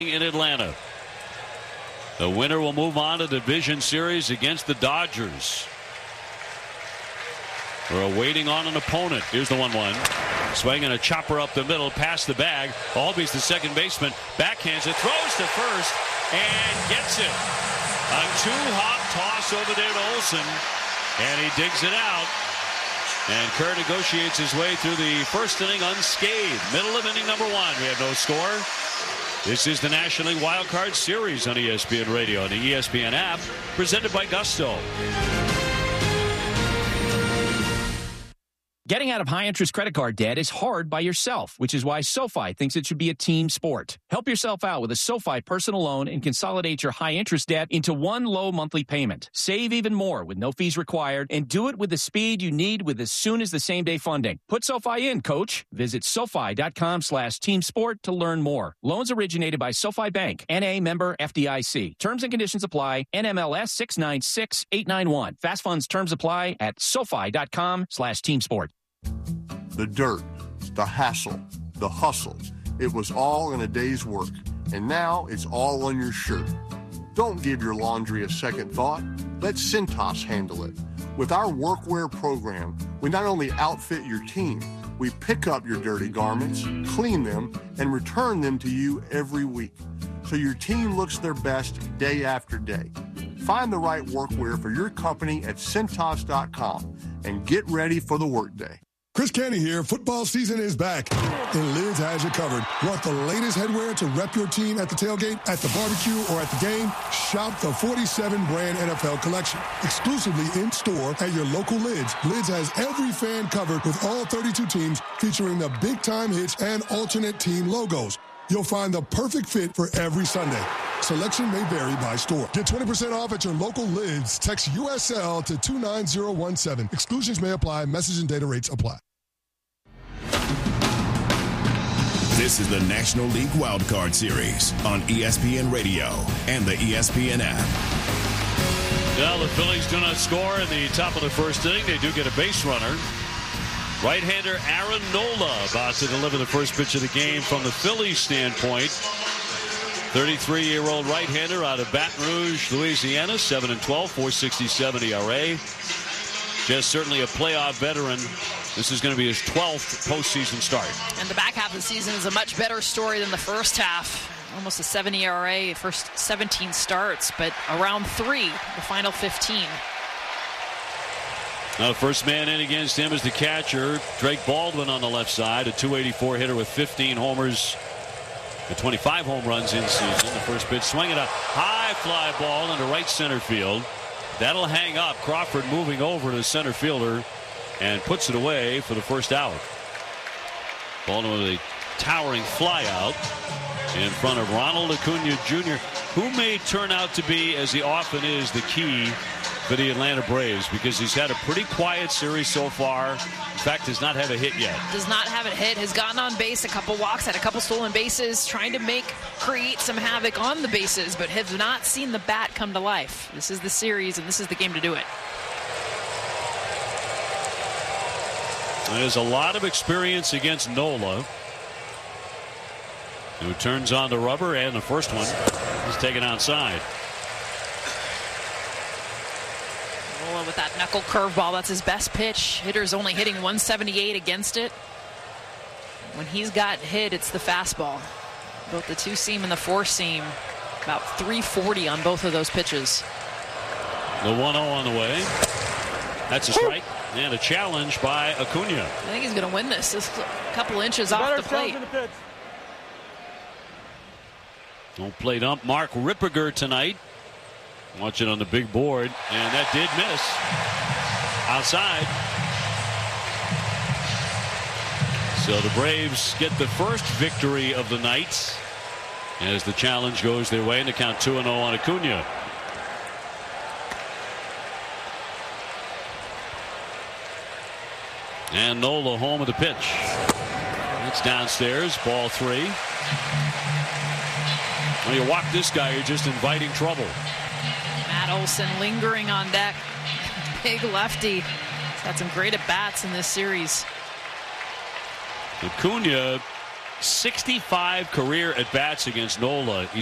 in Atlanta. The winner will move on to the division series against the Dodgers. We're waiting on an opponent. Here's the 1-1. Swinging a chopper up the middle, past the bag. Albies the second baseman. Backhands it, throws to first, and gets it. A two-hop toss over there to Olsen, and he digs it out. And Kerr negotiates his way through the first inning unscathed. Middle of inning number 1. We have no score. This is the National League Wild Card Series on ESPN Radio and the ESPN app, presented by Gusto. Getting out of high-interest credit card debt is hard by yourself, which is why SoFi thinks it should be a team sport. Help yourself out with a SoFi personal loan and consolidate your high-interest debt into one low monthly payment. Save even more with no fees required, and do it with the speed you need with as soon as the same-day funding. Put SoFi in, coach. Visit SoFi.com/teamsport to learn more. Loans originated by SoFi Bank, N.A. member FDIC. Terms and conditions apply. NMLS 696891. Fast funds terms apply at SoFi.com/teamsport. The dirt, the hassle, the hustle. It was all in a day's work, and now it's all on your shirt. Don't give your laundry a second thought. Let Cintas handle it. With our workwear program, we not only outfit your team, we pick up your dirty garments, clean them, and return them to you every week, so your team looks their best day after day. Find the right workwear for your company at Cintas.com and get ready for the workday. Chris Canty here. Football season is back, and Lids has you covered. Want the latest headwear to rep your team at the tailgate, at the barbecue, or at the game? Shop the 47 brand NFL collection, exclusively in store at your local Lids. Lids has every fan covered with all 32 teams, featuring the big-time hits and alternate team logos. You'll find the perfect fit for every Sunday. Selection may vary by store. Get 20% off at your local Lids. Text USL to 29017. Exclusions may apply. Message and data rates apply. This is the National League Wild Card Series on ESPN Radio and the ESPN app. Well, the Phillies do not score in the top of the first inning. They do get a base runner. Right-hander Aaron Nola about to deliver the first pitch of the game from the Phillies standpoint. 33-year-old right-hander out of Baton Rouge, Louisiana, 7-12, 4.67 ERA. Just certainly a playoff veteran. This is going to be his 12th postseason start. And the back half of the season is a much better story than the first half. Almost a 7 ERA, first 17 starts, but around 3, the final 15. Now, the first man in against him is the catcher, Drake Baldwin, on the left side, a .284 hitter with 15 homers and 25 home runs in season. The first pitch, swinging a high fly ball into right center field. That'll hang up. Crawford moving over to the center fielder and puts it away for the first out. Baldwin with a towering fly out in front of Ronald Acuna Jr., who may turn out to be, as he often is, the key for the Atlanta Braves, because he's had a pretty quiet series so far. In fact, does not have a hit yet. Does not have a hit. Has gotten on base, a couple walks, had a couple stolen bases, trying to create some havoc on the bases, but have not seen the bat come to life. This is the series, and this is the game to do it. There's a lot of experience against Nola, who turns on the rubber, and the first one is taken outside. Nola with that knuckle curveball, that's his best pitch. Hitter's only hitting 178 against it. When he's got hit, it's the fastball. Both the two-seam and the four-seam, about 340 on both of those pitches. The 1-0 on the way. That's a strike. And a challenge by Acuna. I think he's going to win this. Just a couple inches off the plate. Don't plate ump Mark Ripperger tonight. Watch it on the big board. And that did miss. Outside. So the Braves get the first victory of the night as the challenge goes their way, and the count 2-0 on Acuna. And Nola home of the pitch. It's downstairs, ball 3. When you walk this guy, you're just inviting trouble. Matt Olson lingering on deck. Big lefty. He's had some great at-bats in this series. Acuna 65 career at-bats against Nola.